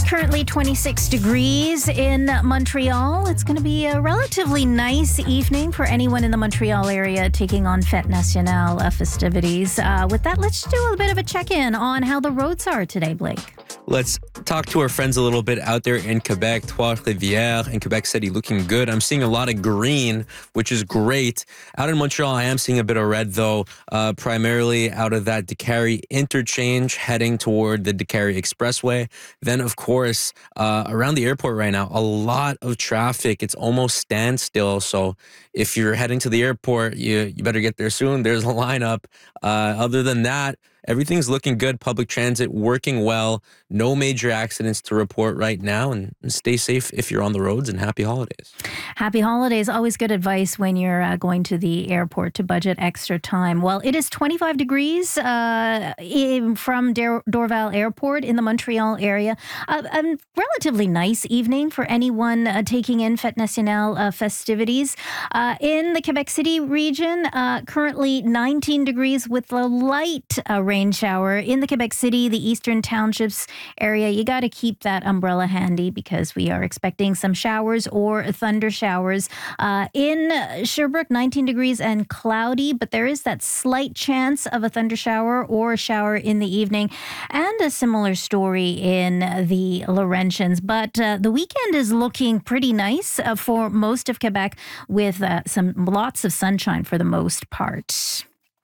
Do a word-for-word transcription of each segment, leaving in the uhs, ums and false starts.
currently twenty-six degrees in Montreal. It's going to be a relatively nice evening for anyone in the Montreal area taking on Fête Nationale uh, festivities. Uh, with that, let's do a bit of a check-in on how the roads are today, Blake. Let's talk to our friends a little bit out there in Quebec. Trois-Rivières in Quebec City looking good. I'm seeing a lot of green, which is great. Out in Montreal, I am seeing a bit of red, though, uh, primarily out of that Décarie interchange heading toward the Décarie Expressway. Then, of course, uh, around the airport right now, a lot of traffic. It's almost standstill. So if you're heading to the airport, you, you better get there soon. There's a lineup. Uh, other than that, everything's looking good. Public transit working well. No major accidents to report right now. And stay safe if you're on the roads, and happy holidays. Happy holidays. Always good advice when you're uh, going to the airport to budget extra time. Well, it is twenty-five degrees uh, in, from Dor- Dorval Airport in the Montreal area. Uh, a relatively nice evening for anyone uh, taking in Fête Nationale uh, festivities. Uh, in the Quebec City region, uh, currently nineteen degrees with a light uh, rain shower. In the Quebec City, the Eastern Townships area, you got to keep that umbrella handy because we are expecting some showers or thunder showers. Uh, in Sherbrooke, nineteen degrees and cloudy, but there is that slight chance of a thunder shower or a shower in the evening. And a similar story in the Laurentians. But uh, the weekend is looking pretty nice uh, for most of Quebec with uh, some lots of sunshine for the most part.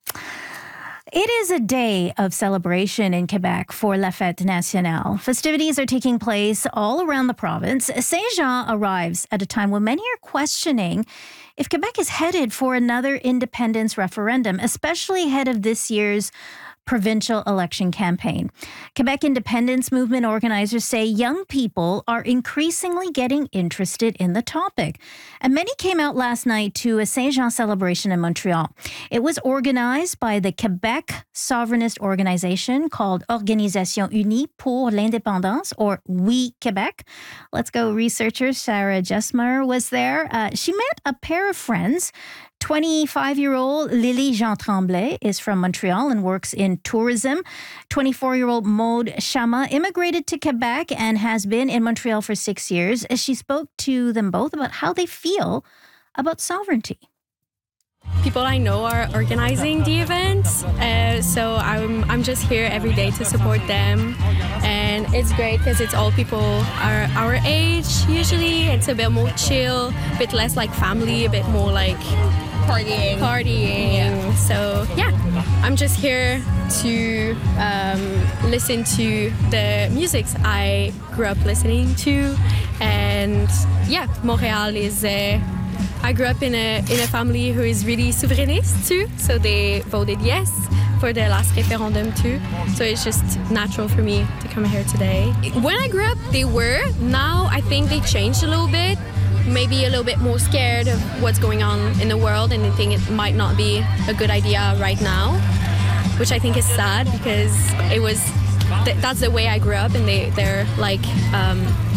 It is a day of celebration in Quebec for La Fête Nationale. Festivities are taking place all around the province. Saint-Jean arrives at a time when many are questioning if Quebec is headed for another independence referendum, especially ahead of this year's provincial election campaign. Quebec independence movement organizers say young people are increasingly getting interested in the topic. And many came out last night to a Saint-Jean celebration in Montreal. It was organized by the Quebec sovereignist organization called Organisation Unie pour l'Indépendance, or We Quebec. Let's Go researcher Sarah Jesmer was there. Uh, she met a pair of friends. twenty-five-year-old Lily Jean Tremblay is from Montreal and works in tourism. twenty-four-year-old Maude Chama immigrated to Quebec and has been in Montreal for six years. She spoke to them both about how they feel about sovereignty. People I know are organizing the events, uh, so I'm I'm just here every day to support them, and it's great because it's all people our our age usually. It's a bit more chill, a bit less like family, a bit more like partying. Partying. Yeah. So yeah, I'm just here to um, listen to the music I grew up listening to, and yeah, Montreal is. Uh, I grew up in a in a family who is really souverainist too, so they voted yes for the last referendum too. So it's just natural for me to come here today. When I grew up, they were. Now I think they changed a little bit. Maybe a little bit more scared of what's going on in the world, and they think it might not be a good idea right now, which I think is sad because it was th- that's the way I grew up, and they they're like. Um,